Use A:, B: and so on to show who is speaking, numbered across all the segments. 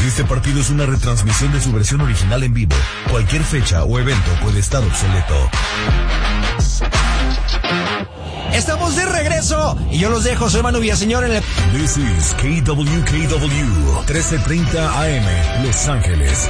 A: Este partido es una retransmisión de su versión original en vivo. Cualquier fecha o evento puede estar obsoleto.
B: Estamos de regreso y yo los dejo, soy Manu Villaseñor en el...
A: This is KWKW 1330 AM, Los Ángeles.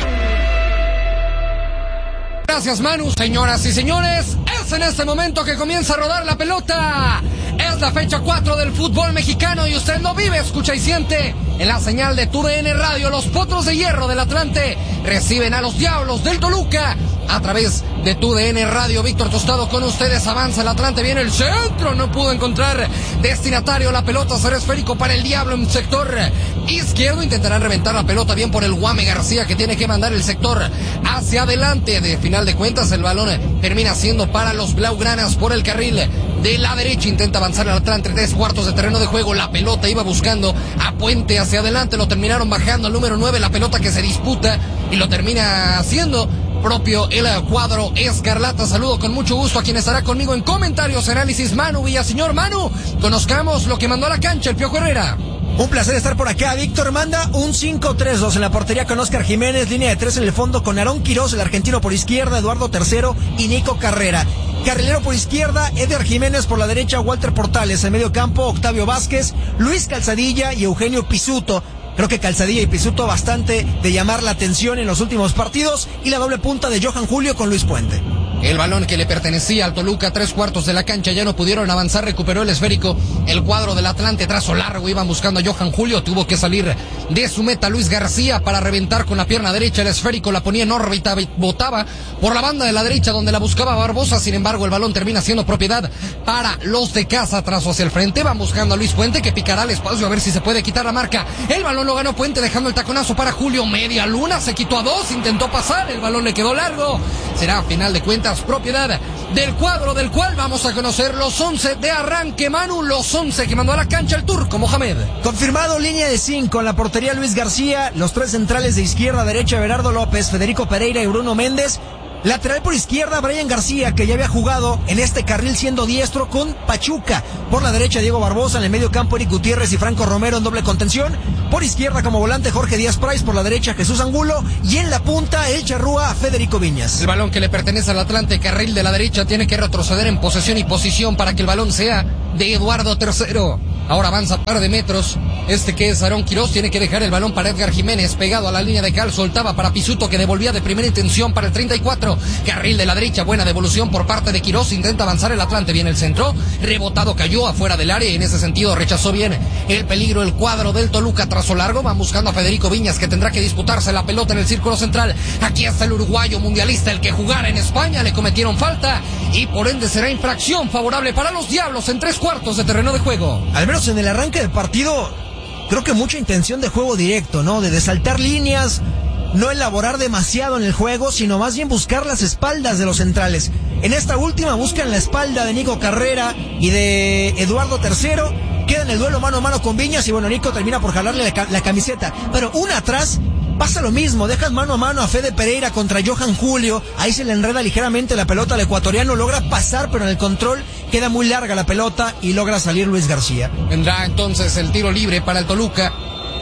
C: Gracias, Manu. Señoras y señores, es en este momento que comienza a rodar la pelota. Es la fecha 4 del fútbol mexicano y usted lo vive, escucha y siente. En la señal de TUDN Radio, los Potros de Hierro del Atlante reciben a los Diablos del Toluca. A través de TUDN Radio, Víctor Tostado con ustedes. Avanza el Atlante, viene el centro. No pudo encontrar destinatario. La pelota será esférico para el Diablo en sector izquierdo. Intentarán reventar la pelota bien por el Guame García, que tiene que mandar el sector hacia adelante. De final de cuentas, el balón termina siendo para los Blaugranas por el carril de la derecha. Intenta avanzar el Atlante, 3/4 de terreno de juego. La pelota iba buscando a Puente hacia adelante. Lo terminaron bajando al número 9. La pelota que se disputa y lo termina haciendo propio el cuadro escarlata. Saludo con mucho gusto a quien estará conmigo en comentarios, análisis, Manu Villaseñor. Manu, conozcamos lo que mandó a la cancha el Piojo Herrera.
B: Un placer estar por acá. Víctor manda un 5-3-2 en la portería con Óscar Jiménez, línea de 3 en el fondo con Aarón Quirós, el argentino por izquierda, Eduardo Tercero y Nico Carrera. Carrilero por izquierda, Eder Jiménez por la derecha, Walter Portales. En medio campo, Octavio Vázquez, Luis Calzadilla y Eugenio Pisuto. Creo que Calzadilla y Pisuto bastante de llamar la atención en los últimos partidos. Y la doble punta de Johan Julio con Luis Puente.
C: El balón que le pertenecía al Toluca, 3/4 de la cancha, ya no pudieron avanzar, recuperó el esférico el cuadro del Atlante, trazo largo, iban buscando a Johan Julio, tuvo que salir de su meta Luis García para reventar con la pierna derecha el esférico, la ponía en órbita, botaba por la banda de la derecha donde la buscaba Barbosa, sin embargo el balón termina siendo propiedad para los de casa, trazo hacia el frente, van buscando a Luis Puente que picará al espacio a ver si se puede quitar la marca, el balón lo ganó Puente dejando el taconazo para Julio, media luna, se quitó a 2, intentó pasar, el balón le quedó largo, será a final de cuentas propiedad del cuadro del cual vamos a conocer los 11 de arranque, Manu, los 11 que mandó a la cancha el turco Mohamed.
B: Confirmado, línea de 5 en la portería Luis García, los 3 centrales de izquierda a derecha Berardo López, Federico Pereira y Bruno Méndez. Lateral por izquierda, Brian García, que ya había jugado en este carril siendo diestro con Pachuca. Por la derecha, Diego Barbosa. En el medio campo, Eric Gutiérrez y Franco Romero en doble contención. Por izquierda, como volante, Jorge Díaz Price. Por la derecha, Jesús Angulo. Y en la punta, el charrúa, Federico Viñas.
C: El balón que le pertenece al Atlante, carril de la derecha, tiene que retroceder en posesión y posición para que el balón sea de Eduardo Tercero. Ahora avanza un par de metros. Este que es Aarón Quirós tiene que dejar el balón para Edgar Jiménez, pegado a la línea de cal, soltaba para Pisuto que devolvía de primera intención para el 34. Carril de la derecha, buena devolución por parte de Quirós, intenta avanzar el Atlante, viene el centro, rebotado, cayó afuera del área y en ese sentido rechazó bien el peligro el cuadro del Toluca, trazo largo, van buscando a Federico Viñas que tendrá que disputarse la pelota en el círculo central. Aquí está el uruguayo mundialista, el que jugara en España, le cometieron falta y por ende será infracción favorable para los Diablos en 3/4 de terreno de juego.
B: Al menos en el arranque del partido, creo que mucha intención de juego directo, ¿no? De saltar líneas, no elaborar demasiado en el juego, sino más bien buscar las espaldas de los centrales. En esta última buscan la espalda de Nico Carrera y de Eduardo Tercero, queda en el duelo mano a mano con Viñas y bueno, Nico termina por jalarle la camiseta, pero una atrás pasa lo mismo, dejas mano a mano a Fede Pereira contra Johan Julio, ahí se le enreda ligeramente la pelota al ecuatoriano, logra pasar pero en el control queda muy larga la pelota y logra salir Luis García.
C: Vendrá entonces el tiro libre para el Toluca.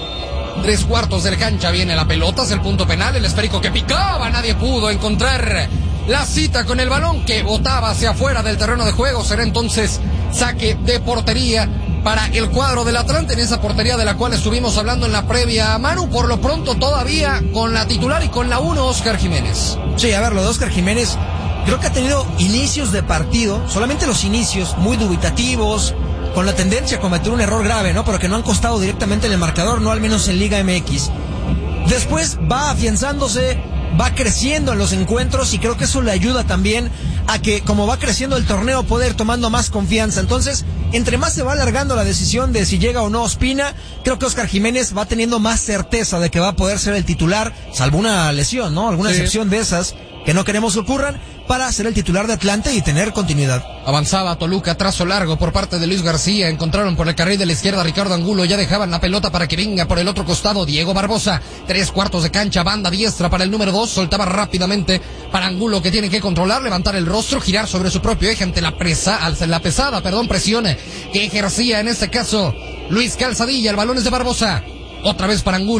C: 3/4 de la cancha, viene la pelota, es el punto penal, el esférico que picaba, nadie pudo encontrar la cita con el balón que botaba hacia afuera del terreno de juego, será entonces saque de portería para el cuadro del Atlante, en esa portería de la cual estuvimos hablando en la previa, Manu, por lo pronto todavía con la titular y con la 1, Óscar Jiménez.
B: Sí, a ver, lo de Óscar Jiménez, creo que ha tenido inicios de partido, solamente los inicios, muy dubitativos, con la tendencia a cometer un error grave, ¿no? Pero que no han costado directamente en el marcador, no al menos en Liga MX. Después va afianzándose, va creciendo en los encuentros y creo que eso le ayuda también a que, como va creciendo el torneo, pueda ir tomando más confianza. Entonces, entre más se va alargando la decisión de si llega o no Ospina, creo que Óscar Jiménez va teniendo más certeza de que va a poder ser el titular, salvo una lesión, ¿no? Alguna excepción de esas que no queremos que ocurran, para ser el titular de Atlante y tener continuidad.
C: Avanzaba Toluca, trazo largo por parte de Luis García, encontraron por el carril de la izquierda a Ricardo Angulo, ya dejaban la pelota para que venga por el otro costado Diego Barbosa, 3/4 de cancha, banda diestra para el número 2, soltaba rápidamente para Angulo que tiene que controlar, levantar el rostro, girar sobre su propio eje ante la pesada presión que ejercía en este caso Luis Calzadilla, el balón es de Barbosa, otra vez para Angulo,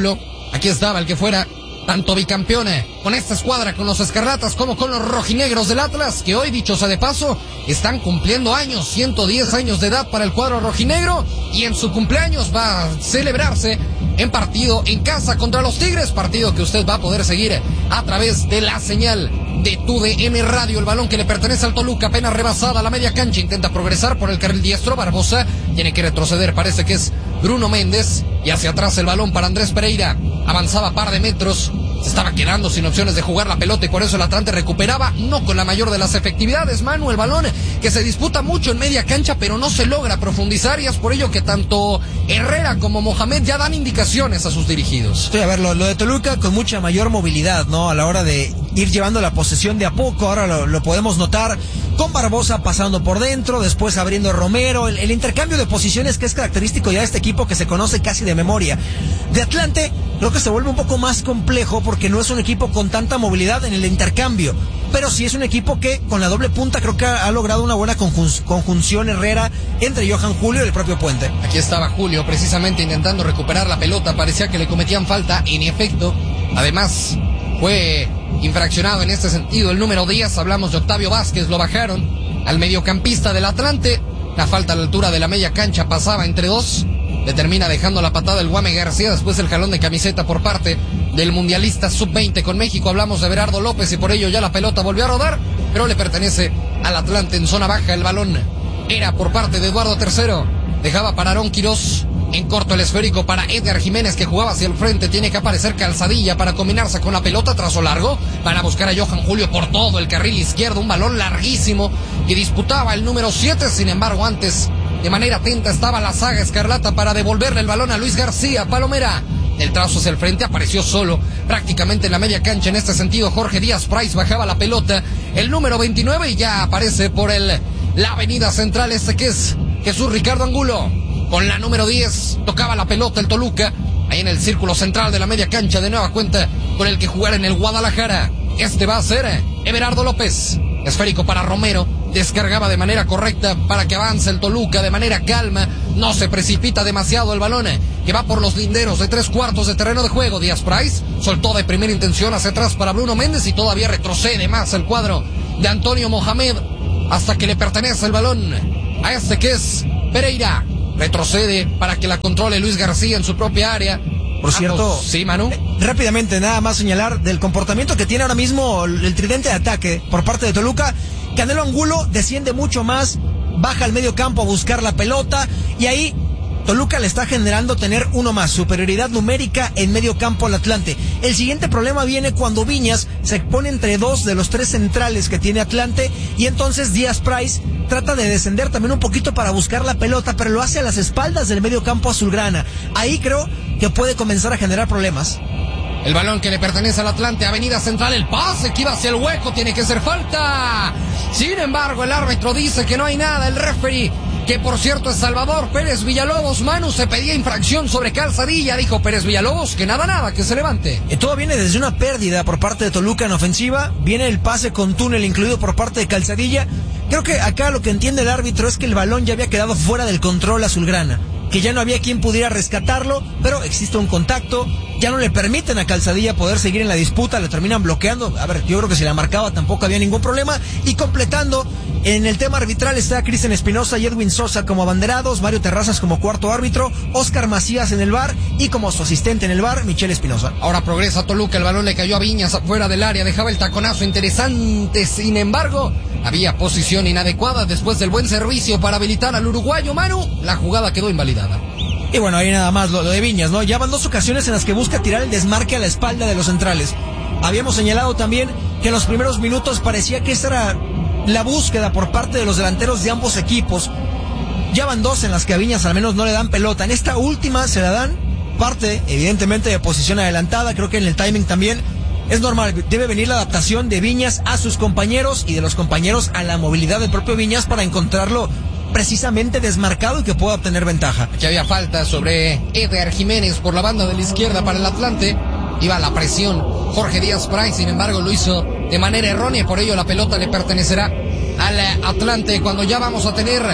C: Aquí estaba el que fuera tanto bicampeón con esta escuadra, con los Escarlatas como con los rojinegros del Atlas, que hoy, dicho sea de paso, están cumpliendo años, 110 años de edad para el cuadro rojinegro, y en su cumpleaños va a celebrarse en partido en casa contra los Tigres, partido que usted va a poder seguir a través de la señal de TUDN Radio. El balón que le pertenece al Toluca, apenas rebasada la media cancha, intenta progresar por el carril diestro, Barbosa tiene que retroceder, parece que es Bruno Méndez, y hacia atrás el balón para Andrés Pereira, avanzaba par de metros, se estaba quedando sin opciones de jugar la pelota y por eso el Atlante recuperaba, no con la mayor de las efectividades, Manu, el balón que se disputa mucho en media cancha, pero no se logra profundizar, y es por ello que tanto Herrera como Mohamed ya dan indicaciones a sus dirigidos.
B: Sí, a ver, lo de Toluca con mucha mayor movilidad, ¿no? A la hora de ir llevando la posesión de a poco, ahora lo podemos notar con Barbosa pasando por dentro, después abriendo Romero, el intercambio de posiciones que es característico ya de este equipo que se conoce casi de memoria. De Atlante creo que se vuelve un poco más complejo porque no es un equipo con tanta movilidad en el intercambio, pero sí es un equipo que con la doble punta creo que ha logrado una buena conjunción Herrera entre Johan Julio y el propio Puente.
C: Aquí estaba Julio precisamente intentando recuperar la pelota, parecía que le cometían falta, en efecto, además fue infraccionado en este sentido el número 10, hablamos de Octavio Vázquez, lo bajaron al mediocampista del Atlante, la falta a la altura de la media cancha pasaba entre dos, le termina dejando la patada el Guame García, después el jalón de camiseta por parte del mundialista sub-20 con México, hablamos de Berardo López y por ello ya la pelota volvió a rodar, pero le pertenece al Atlante en zona baja, el balón era por parte de Eduardo Tercero, dejaba para Aarón Quirós, en corto el esférico para Edgar Jiménez que jugaba hacia el frente, tiene que aparecer Calzadilla para combinarse con la pelota, trazo largo para buscar a Johan Julio por todo el carril izquierdo, un balón larguísimo que disputaba el número 7, sin embargo antes de manera atenta estaba la saga escarlata para devolverle el balón a Luis García. Palomera, el trazo hacia el frente, apareció solo prácticamente en la media cancha, en este sentido Jorge Díaz Price bajaba la pelota, el número 29 y ya aparece por la avenida central que es Jesús Ricardo Angulo. Con la número 10 tocaba la pelota el Toluca, ahí en el círculo central de la media cancha, de nueva cuenta con el que jugar en el Guadalajara. Este va a ser Everardo López. Esférico para Romero, descargaba de manera correcta para que avance el Toluca de manera calma, no se precipita demasiado el balón, que va por los linderos de 3/4 de terreno de juego. Díaz Price soltó de primera intención hacia atrás para Bruno Méndez y todavía retrocede más el cuadro de Antonio Mohamed hasta que le pertenece el balón a este que es Pereira. Retrocede para que la controle Luis García en su propia área.
B: Por cierto,
C: sí, Manu.
B: Rápidamente, nada más señalar del comportamiento que tiene ahora mismo el tridente de ataque por parte de Toluca. Canelo Angulo desciende mucho más, baja al medio campo a buscar la pelota y ahí Toluca le está generando tener uno más, superioridad numérica en medio campo al Atlante. El siguiente problema viene cuando Viñas se pone entre dos de los tres centrales que tiene Atlante y entonces Díaz Price trata de descender también un poquito para buscar la pelota, pero lo hace a las espaldas del medio campo azulgrana. Ahí creo que puede comenzar a generar problemas.
C: El balón que le pertenece al Atlante, avenida central, el pase que iba hacia el hueco, tiene que ser falta. Sin embargo, el árbitro dice que no hay nada, el referee, que por cierto es Salvador Pérez Villalobos, Manu, se pedía infracción sobre Calzadilla, dijo Pérez Villalobos que nada, que se levante.
B: Todo viene desde una pérdida por parte de Toluca en ofensiva, viene el pase con túnel incluido por parte de Calzadilla. Creo que acá lo que entiende el árbitro es que el balón ya había quedado fuera del control azulgrana, que ya no había quien pudiera rescatarlo, pero existe un contacto, ya no le permiten a Calzadilla poder seguir en la disputa, le terminan bloqueando. A ver, yo creo que si la marcaba tampoco había ningún problema, y completando en el tema arbitral está Cristian Espinosa y Edwin Sosa como abanderados, Mario Terrazas como cuarto árbitro, Oscar Macías en el VAR y como su asistente en el VAR, Michelle Espinosa.
C: Ahora progresa Toluca, el balón le cayó a Viñas afuera del área, dejaba el taconazo interesante, sin embargo había posición inadecuada después del buen servicio para habilitar al uruguayo. Manu, la jugada quedó invalidada.
B: Y bueno, ahí nada más lo de Viñas, ¿no? Ya van dos ocasiones en las que busca tirar el desmarque a la espalda de los centrales. Habíamos señalado también que en los primeros minutos parecía que esta era la búsqueda por parte de los delanteros de ambos equipos. Ya van dos en las que a Viñas al menos no le dan pelota. En esta última se la dan, parte evidentemente de posición adelantada, creo que en el timing también. Es normal, debe venir la adaptación de Viñas a sus compañeros y de los compañeros a la movilidad del propio Viñas para encontrarlo precisamente desmarcado y que pueda obtener ventaja.
C: Aquí había falta sobre Edgar Jiménez por la banda de la izquierda para el Atlante. Iba a la presión Jorge Díaz Price, sin embargo lo hizo de manera errónea y por ello la pelota le pertenecerá al Atlante cuando ya vamos a tener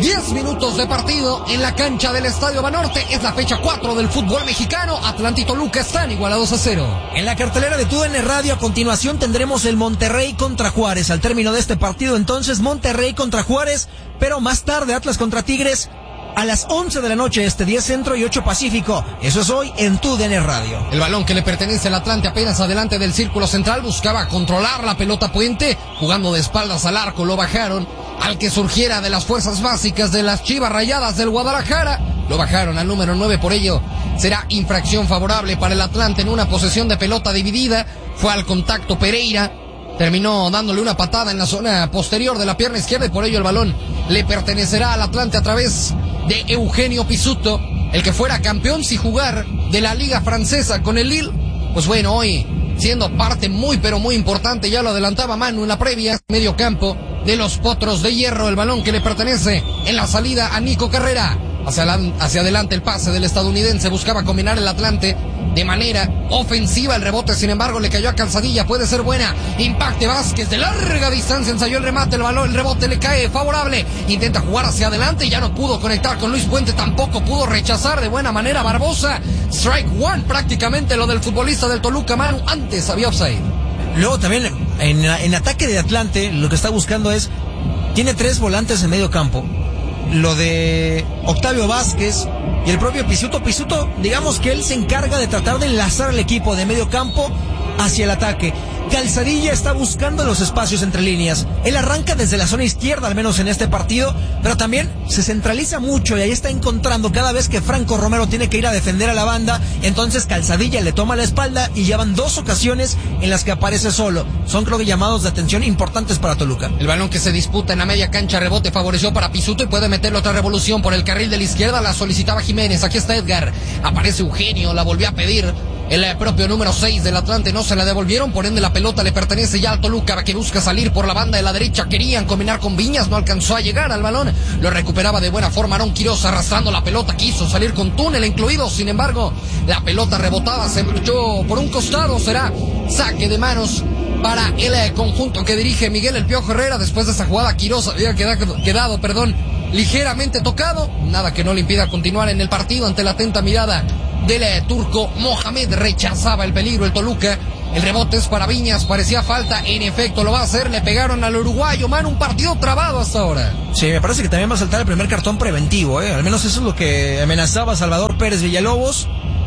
C: 10 minutos de partido en la cancha del Estadio Banorte. Es la fecha 4 del fútbol mexicano. Atlante y Toluca están igualados a 0.
B: En la cartelera de TUDN Radio a continuación tendremos el Monterrey contra Juárez. Al término de este partido entonces Monterrey contra Juárez, pero más tarde Atlas contra Tigres a las 11 de la noche, 10 Centro y 8 Pacífico. Eso es hoy en TUDN Radio.
C: El balón que le pertenece al Atlante apenas adelante del círculo central buscaba controlar la pelota Puente, jugando de espaldas al arco, lo bajaron al que surgiera de las fuerzas básicas de las Chivas Rayadas del Guadalajara. Lo bajaron al número 9, por ello será infracción favorable para el Atlante en una posesión de pelota dividida. Fue al contacto Pereira, terminó dándole una patada en la zona posterior de la pierna izquierda y por ello el balón le pertenecerá al Atlante a través de Eugenio Pisuto, el que fuera campeón sin jugar de la Liga Francesa con el Lille. Pues bueno, hoy siendo parte muy pero muy importante, ya lo adelantaba Manu en la previa, medio campo de los Potros de Hierro, el balón que le pertenece en la salida a Nico Carrera. Hacia adelante el pase del estadounidense, buscaba combinar el Atlante de manera ofensiva. El rebote, sin embargo, le cayó a Calzadilla, puede ser buena. Impacte Vázquez de larga distancia, ensayó el remate, el rebote le cae favorable. Intenta jugar hacia adelante, ya no pudo conectar con Luis Puente, tampoco pudo rechazar de buena manera Barbosa. Strike one prácticamente lo del futbolista del Toluca, Manu. Antes había offside.
B: Luego también en ataque de Atlante lo que está buscando es, tiene 3 volantes en medio campo. Lo de Octavio Vázquez y el propio Pisuto, digamos que él se encarga de tratar de enlazar al equipo de medio campo hacia el ataque. Calzadilla está buscando los espacios entre líneas. Él arranca desde la zona izquierda, al menos en este partido, pero también se centraliza mucho y ahí está encontrando cada vez que Franco Romero tiene que ir a defender a la banda. Entonces Calzadilla le toma la espalda y ya van 2 ocasiones en las que aparece solo. Son, creo que, llamados de atención importantes para Toluca.
C: El balón que se disputa en la media cancha, rebote favoreció para Pisuto y puede meterle otra revolución por el carril de la izquierda. La solicitaba Jiménez, aquí está Edgar, aparece Eugenio, la volvió a pedir el propio número 6 del Atlante, no se la devolvieron, por ende la pelota le pertenece ya al Toluca, que busca salir por la banda de la derecha. Querían combinar con Viñas, no alcanzó a llegar al balón, lo recuperaba de buena forma Aarón Quiroz arrastrando la pelota, quiso salir con túnel incluido, sin embargo la pelota rebotada se marchó por un costado. Será saque de manos para el conjunto que dirige Miguel El Piojo Herrera. Después de esta jugada Quiroz había quedado ligeramente tocado, nada que no le impida continuar en el partido ante la atenta mirada del turco Mohamed. Rechazaba el peligro el Toluca. El rebote es para Viñas, parecía falta, en efecto lo va a hacer, le pegaron al uruguayo. Manu, un partido trabado hasta ahora.
B: Sí, me parece que también va a saltar el primer cartón preventivo, al menos eso es lo que amenazaba Salvador Pérez Villalobos.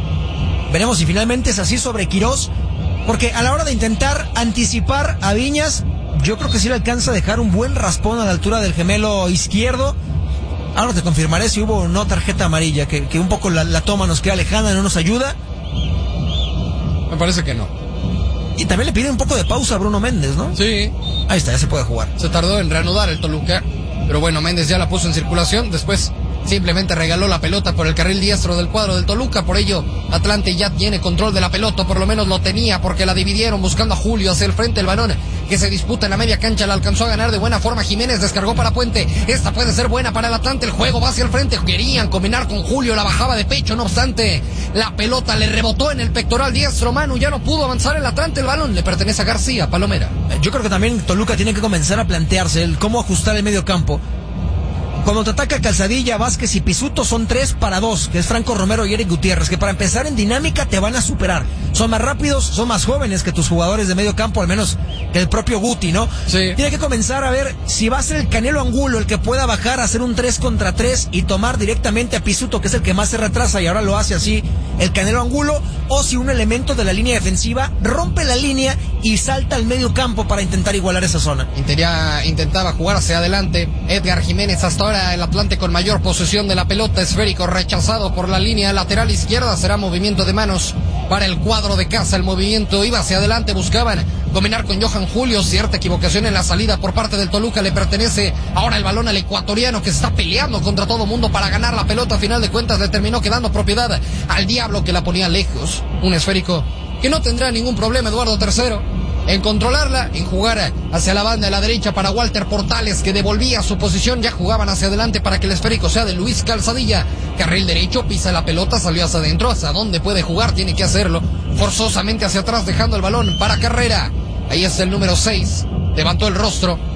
B: Veremos si finalmente es así sobre Quiroz, porque a la hora de intentar anticipar a Viñas, yo creo que sí le alcanza a dejar un buen raspón a la altura del gemelo izquierdo. Ahora te confirmaré si hubo o no tarjeta amarilla, que un poco la toma nos queda lejana, no nos ayuda.
C: Me parece que no.
B: Y también le pide un poco de pausa a Bruno Méndez, ¿no?
C: Sí.
B: Ahí está, ya se puede jugar.
C: Se tardó en reanudar el Toluca, pero bueno, Méndez ya la puso en circulación, después simplemente regaló la pelota por el carril diestro del cuadro del Toluca, por ello Atlante ya tiene control de la pelota, por lo menos lo tenía, porque la dividieron buscando a Julio hacia el frente. El balón que se disputa en la media cancha la alcanzó a ganar de buena forma Jiménez, descargó para Puente, esta puede ser buena para el Atlante, el juego va hacia el frente, querían combinar con Julio, la bajaba de pecho, no obstante la pelota le rebotó en el pectoral diestro. Manu, ya no pudo avanzar el Atlante, el balón le pertenece a García Palomera.
B: Yo creo que también Toluca tiene que comenzar a plantearse el cómo ajustar el medio campo. Cuando te ataca Calzadilla, Vázquez y Pisuto son 3 para 2, que es Franco Romero y Eric Gutiérrez, que para empezar en dinámica te van a superar. Son más rápidos, son más jóvenes que tus jugadores de medio campo, al menos que el propio Guti, ¿no?
C: Sí.
B: Tiene que comenzar a ver si va a ser el Canelo Angulo el que pueda bajar a hacer un 3 contra 3 y tomar directamente a Pisuto, que es el que más se retrasa y ahora lo hace así el Canelo Angulo, o si un elemento de la línea defensiva rompe la línea y salta al medio campo para intentar igualar esa zona.
C: Intentaba jugar hacia adelante Edgar Jiménez, hasta ahora el Atlante con mayor posesión de la pelota, esférico rechazado por la línea lateral izquierda, será movimiento de manos para el cuadro de casa. El movimiento iba hacia adelante, buscaban combinar con Johan Julio, cierta equivocación en la salida por parte del Toluca, le pertenece ahora el balón al ecuatoriano que está peleando contra todo mundo para ganar la pelota. A final de cuentas le terminó quedando propiedad al Diablo, que la ponía lejos, un esférico que no tendrá ningún problema Eduardo III en controlarla, en jugar hacia la banda de la derecha para Walter Portales, que devolvía su posición. Ya jugaban hacia adelante para que el esférico sea de Luis Calzadilla. Carril derecho, pisa la pelota, salió hacia adentro. Hacia dónde puede jugar, tiene que hacerlo forzosamente hacia atrás, dejando el balón para Carrera. Ahí está el número 6, levantó el rostro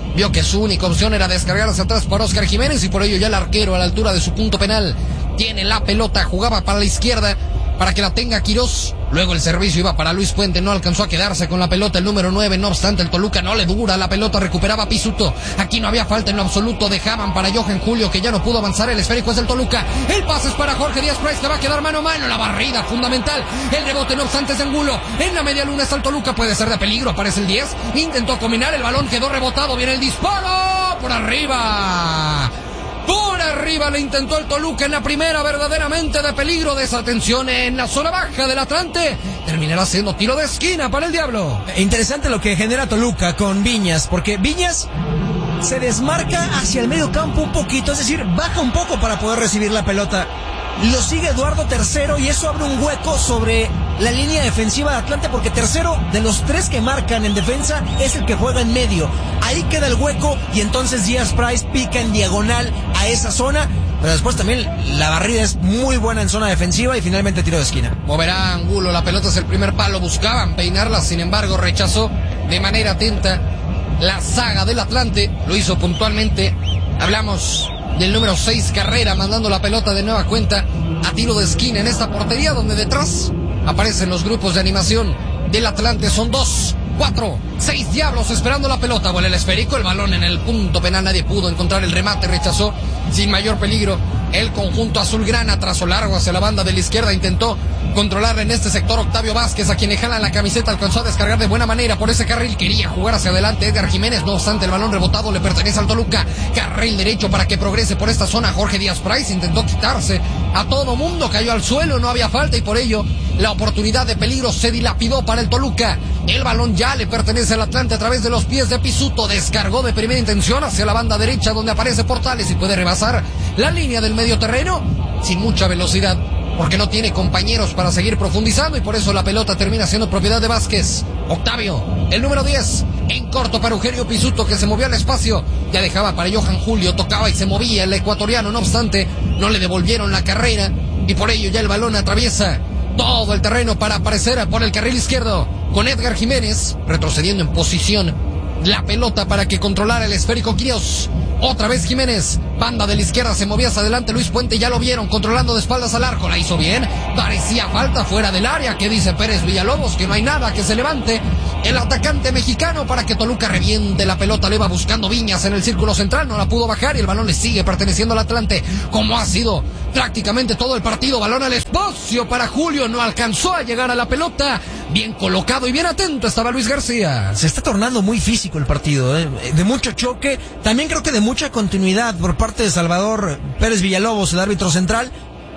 C: vio que su única opción era descargar hacia atrás para Oscar Jiménez y por ello ya el arquero a la altura de su punto penal tiene la pelota, jugaba para la izquierda para que la tenga Quirós. Luego el servicio iba para Luis Puente, no alcanzó a quedarse con la pelota el número 9, no obstante el Toluca no le dura la pelota, recuperaba Pisuto. Aquí no había falta en lo absoluto, dejaban para Johan Julio que ya no pudo avanzar, el esférico es del Toluca, el pase es para Jorge Díaz Price, que va a quedar mano a mano, la barrida fundamental, el rebote no obstante es de Angulo, en la media luna está el Toluca, puede ser de peligro, aparece el 10, intentó combinar, el balón quedó rebotado, viene el disparo, por arriba le intentó el Toluca en la primera, verdaderamente de peligro, desatención en la zona baja del Atlante, terminará siendo tiro de esquina para el Diablo.
B: Interesante lo que genera Toluca con Viñas, porque Viñas se desmarca hacia el medio campo un poquito, es decir, baja un poco para poder recibir la pelota. Lo sigue Eduardo Tercero y eso abre un hueco sobre la línea defensiva de Atlante, porque Tercero, de los 3 que marcan en defensa, es el que juega en medio. Ahí queda el hueco y entonces Díaz Price pica en diagonal a esa zona, pero después también la barrida es muy buena en zona defensiva y finalmente tiro de esquina.
C: Moverá Angulo, la pelota es el primer palo, buscaban peinarla, sin embargo rechazó de manera atenta la saga del Atlante, lo hizo puntualmente. Hablamos del número 6, Carrera, mandando la pelota de nueva cuenta a tiro de esquina en esta portería, donde detrás aparecen los grupos de animación del Atlante. Son 2, 4, 6 Diablos esperando la pelota. Vuela el esférico, el balón en el punto penal, nadie pudo encontrar el remate, rechazó sin mayor peligro el conjunto azulgrana, trazo largo hacia la banda de la izquierda, intentó controlarla en este sector Octavio Vázquez, a quien le jalan la camiseta, alcanzó a descargar de buena manera por ese carril, quería jugar hacia adelante Edgar Jiménez, no obstante el balón rebotado le pertenece al Toluca, carril derecho para que progrese por esta zona Jorge Díaz Price, intentó quitarse a todo mundo, cayó al suelo, no había falta y por ello la oportunidad de peligro se dilapidó para el Toluca. El balón ya le pertenece al Atlante a través de los pies de Pisuto, descargó de primera intención hacia la banda derecha donde aparece Portales y puede rebasar la línea del medio terreno sin mucha velocidad, porque no tiene compañeros para seguir profundizando y por eso la pelota termina siendo propiedad de Vázquez. Octavio, el número 10, en corto para Eugenio Pisuto, que se movió al espacio, ya dejaba para Johan Julio, tocaba y se movía el ecuatoriano, no obstante no le devolvieron la carrera y por ello ya el balón atraviesa todo el terreno para aparecer por el carril izquierdo con Edgar Jiménez retrocediendo en posición la pelota para que controlara el esférico Quirós. Otra vez Jiménez, banda de la izquierda, se movía hacia adelante Luis Puente, ya lo vieron controlando de espaldas al arco, la hizo bien, parecía falta fuera del área, que dice Pérez Villalobos, que no hay nada, que se levante el atacante mexicano para que Toluca reviente la pelota, le va buscando Viñas en el círculo central, no la pudo bajar y el balón le sigue perteneciendo al Atlante, como ha sido prácticamente todo el partido, balón al espacio para Julio, no alcanzó a llegar a la pelota, bien colocado y bien atento estaba Luis García.
B: Se está tornando muy físico el partido, de mucho choque, también creo que de mucha continuidad por parte de Salvador Pérez Villalobos, el árbitro central.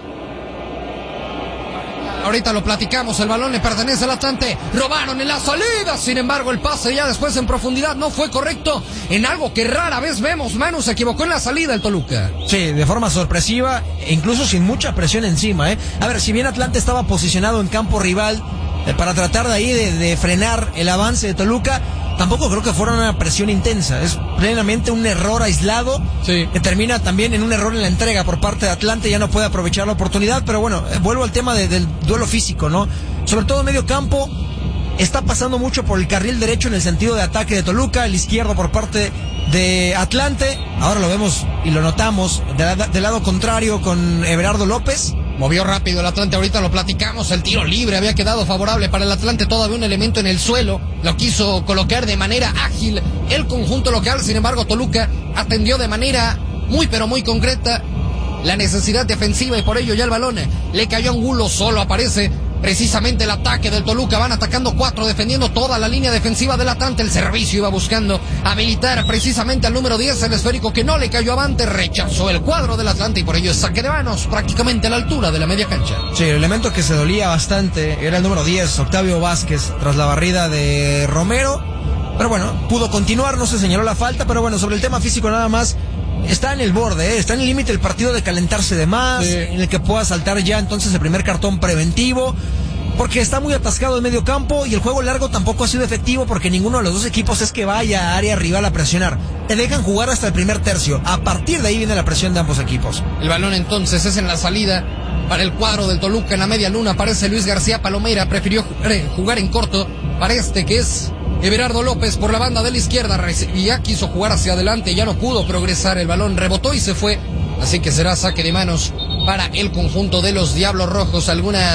C: Ahorita lo platicamos, el balón le pertenece al Atlante, robaron en la salida, sin embargo el pase ya después en profundidad no fue correcto, en algo que rara vez vemos, Manu, se equivocó en la salida el Toluca.
B: Sí, de forma sorpresiva, e incluso sin mucha presión encima, A ver, si bien Atlante estaba posicionado en campo rival, para tratar de ahí de frenar el avance de Toluca, tampoco creo que fuera una presión intensa, es plenamente un error aislado,
C: sí,
B: que termina también en un error en la entrega por parte de Atlante, ya no puede aprovechar la oportunidad, pero bueno, vuelvo al tema del duelo físico, ¿no? Sobre todo en medio campo, está pasando mucho por el carril derecho en el sentido de ataque de Toluca, el izquierdo por parte de Atlante, ahora lo vemos y lo notamos del lado contrario con Everardo López.
C: Movió rápido el Atlante, ahorita lo platicamos, el tiro libre había quedado favorable para el Atlante, todavía un elemento en el suelo, lo quiso colocar de manera ágil el conjunto local, sin embargo Toluca atendió de manera muy pero muy concreta la necesidad defensiva y por ello ya el balón le cayó a Angulo, solo aparece precisamente el ataque del Toluca, van atacando 4, defendiendo toda la línea defensiva del Atlante, el servicio iba buscando habilitar precisamente al número 10, el esférico que no le cayó avante, rechazó el cuadro del Atlante y por ello es saque de manos prácticamente a la altura de la media cancha.
B: Sí, el elemento que se dolía bastante era el número 10, Octavio Vázquez, tras la barrida de Romero, pero bueno, pudo continuar, no se señaló la falta, pero bueno, sobre el tema físico nada más, está en el borde, está en el límite el partido de calentarse de más, sí, en el que pueda saltar ya entonces el primer cartón preventivo, porque está muy atascado en medio campo y el juego largo tampoco ha sido efectivo porque ninguno de los dos equipos es que vaya a área rival a presionar. Te dejan jugar hasta el primer tercio, a partir de ahí viene la presión de ambos equipos.
C: El balón entonces es en la salida para el cuadro del Toluca, en la media luna aparece Luis García Palomera, prefirió jugar en corto para este que es Everardo López por la banda de la izquierda. Ya quiso jugar hacia adelante, ya no pudo progresar. El balón rebotó y se fue. Así que será saque de manos para el conjunto de los Diablos Rojos.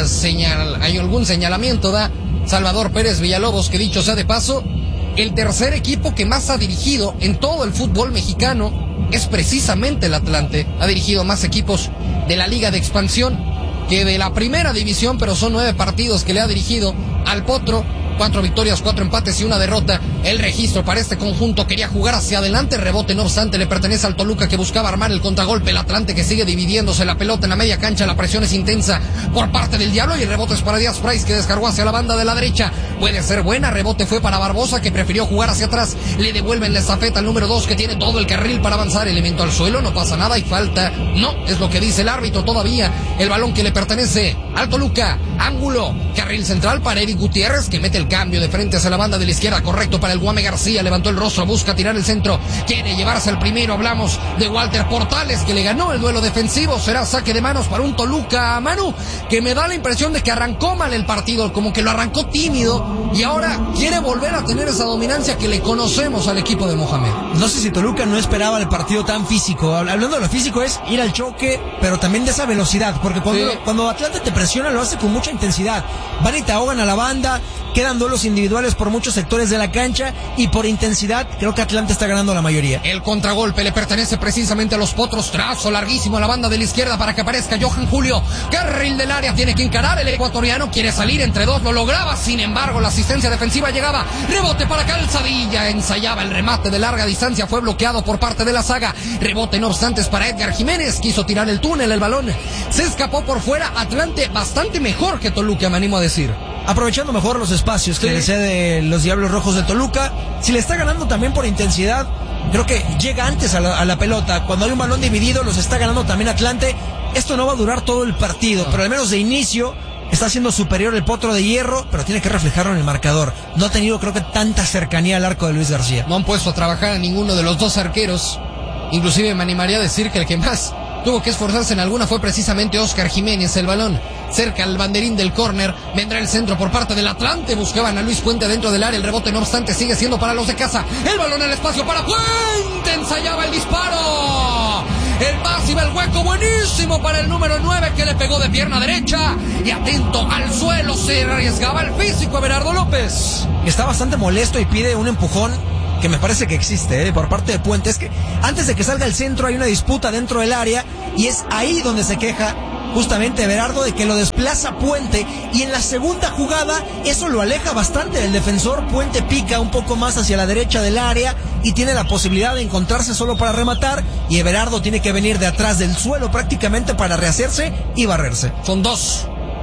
C: Hay algún señalamiento da Salvador Pérez Villalobos, que dicho sea de paso, el tercer equipo que más ha dirigido en todo el fútbol mexicano es precisamente el Atlante. Ha dirigido más equipos de la Liga de Expansión que de la Primera División, pero son 9 partidos que le ha dirigido al Potro. 4 victorias, 4 empates y 1 derrota. El registro para este conjunto quería jugar hacia adelante. Rebote, no obstante, le pertenece al Toluca, que buscaba armar el contragolpe. El Atlante, que sigue dividiéndose la pelota en la media cancha. La presión es intensa por parte del Diablo y el rebote es para Díaz Price, que descargó hacia la banda de la derecha. Puede ser buena. Rebote fue para Barbosa, que prefirió jugar hacia atrás. Le devuelven la estafeta al número 2, que tiene todo el carril para avanzar. Elemento al suelo, no pasa nada y falta. No, es lo que dice el árbitro todavía. El balón que le pertenece al Toluca. Ángulo, carril central para Eric Gutiérrez, que mete el cambio de frente hacia la banda de la izquierda, correcto para el Guame García. Levantó el rostro, busca tirar el centro, quiere llevarse al primero. Hablamos de Walter Portales, que le ganó el duelo defensivo. Será saque de manos para un Toluca, Manu, que me da la impresión de que arrancó mal el partido, como que lo arrancó tímido y ahora quiere volver a tener esa dominancia que le conocemos al equipo de Mohamed.
B: No sé si Toluca no esperaba el partido tan físico. Hablando de lo físico, es ir al choque, pero también de esa velocidad, porque cuando Atlante te presiona lo hace con mucha intensidad. Van y te ahogan a la banda, quedan duelos individuales por muchos sectores de la cancha y por intensidad creo que Atlante está ganando la mayoría.
C: El contragolpe le pertenece precisamente a los Potros. Trazo larguísimo a la banda de la izquierda para que aparezca Johan Julio. Carril del área, tiene que encarar. El ecuatoriano quiere salir entre dos, lo lograba. Sin embargo, la asistencia defensiva llegaba. Rebote para Calzadilla. Ensayaba el remate de larga distancia. Fue bloqueado por parte de la saga. Rebote, no obstante, es para Edgar Jiménez. Quiso tirar el túnel. El balón se escapó por fuera. Atlante bastante mejor que Toluca, me animo a decir.
B: Aprovechando mejor los espacios que le cede los Diablos Rojos de Toluca. Si le está ganando también por intensidad, creo que llega antes a la pelota. Cuando hay un balón dividido, los está ganando también Atlante. Esto no va a durar todo el partido, pero al menos de inicio está siendo superior el Potro de Hierro, pero tiene que reflejarlo en el marcador. No ha tenido, creo que, tanta cercanía al arco de Luis García.
C: No han puesto a trabajar a ninguno de los dos arqueros. Inclusive me animaría a decir que el que más tuvo que esforzarse en alguna fue precisamente Oscar Jiménez. El balón cerca al banderín del córner. Vendrá el centro por parte del Atlante. Buscaban a Luis Puente dentro del área. El rebote, no obstante, sigue siendo para los de casa. El balón al espacio para Puente. Ensayaba el disparo. El pase iba el hueco, buenísimo para el número 9, que le pegó de pierna derecha. Y atento al suelo, se arriesgaba el físico Everardo López.
B: Está bastante molesto y pide un empujón que me parece que existe por parte de Puente. Es que antes de que salga el centro hay una disputa dentro del área y es ahí donde se queja justamente Everardo de que lo desplaza Puente, y en la segunda jugada eso lo aleja bastante del defensor. Puente pica un poco más hacia la derecha del área y tiene la posibilidad de encontrarse solo para rematar, y Everardo tiene que venir de atrás del suelo prácticamente para rehacerse y barrerse.
C: Son 2,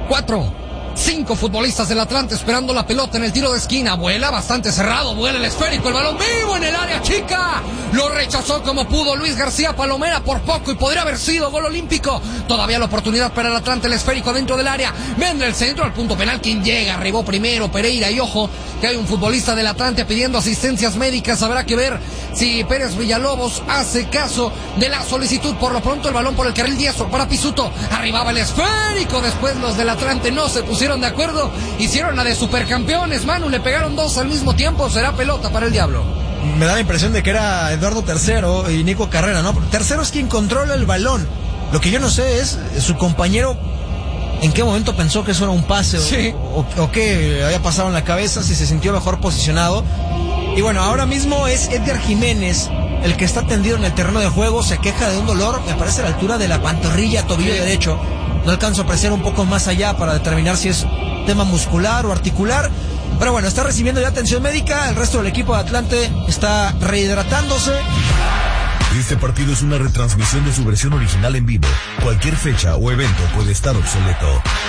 C: 4, 5 futbolistas del Atlante esperando la pelota en el tiro de esquina. Vuela bastante cerrado, vuela el esférico, el balón vivo en el área chica. Lo rechazó como pudo Luis García Palomera por poco y podría haber sido gol olímpico. Todavía la oportunidad para el Atlante, el esférico dentro del área. Vendrá el centro al punto penal. Quien llega, arribó primero Pereira, y ojo que hay un futbolista del Atlante pidiendo asistencias médicas. Habrá que ver si Pérez Villalobos hace caso de la solicitud. Por lo pronto el balón por el carril diestro para Pisuto. Arribaba el esférico. Después los del Atlante no se pusieron de acuerdo, hicieron la de supercampeones, Manu, le pegaron 2 al mismo tiempo. Será pelota para el Diablo.
B: Me da la impresión de que era Eduardo III y Nico Carrera, ¿no? Tercero es quien controla el balón. Lo que yo no sé es su compañero en qué momento pensó que eso era un pase,
C: sí,
B: o qué había pasado en la cabeza, si se sintió mejor posicionado. Y bueno, ahora mismo es Edgar Jiménez el que está tendido en el terreno de juego. Se queja de un dolor, me parece a la altura de la pantorrilla, tobillo derecho. No alcanzo a apreciar un poco más allá para determinar si es tema muscular o articular. Pero bueno, está recibiendo ya atención médica. El resto del equipo de Atlante está rehidratándose.
A: Este partido es una retransmisión de su versión original en vivo. Cualquier fecha o evento puede estar obsoleto.